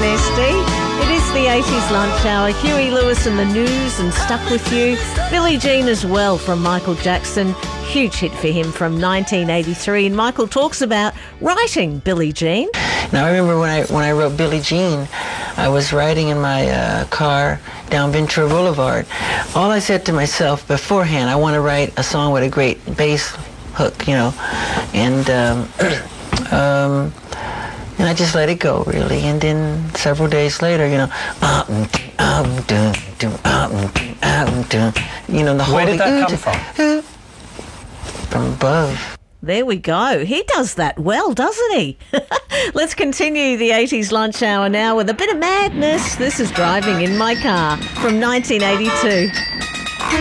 ST. It is the 80s lunch hour. Huey Lewis and the News and Stuck With You. Billie Jean as well from Michael Jackson. Huge hit for him from 1983. And Michael talks about writing Billie Jean. Now, I remember when I wrote Billie Jean, I was riding in my car down Ventura Boulevard. All I said to myself beforehand, I want to write a song with a great bass hook, you know, and I just let it go, really. And then several days later, you know, you know, the whole Where did that come from? From above. There we go. He does that well, doesn't he? Let's continue the 80s lunch hour now with a bit of madness. This is Driving in My Car from 1982.